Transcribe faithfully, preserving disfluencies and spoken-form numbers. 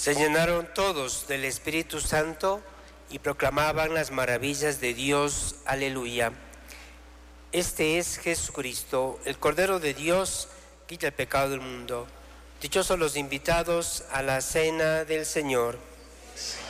Se llenaron todos del Espíritu Santo y proclamaban las maravillas de Dios. Aleluya. Este es Jesucristo, el Cordero de Dios, que quita el pecado del mundo. Dichosos los invitados a la cena del Señor.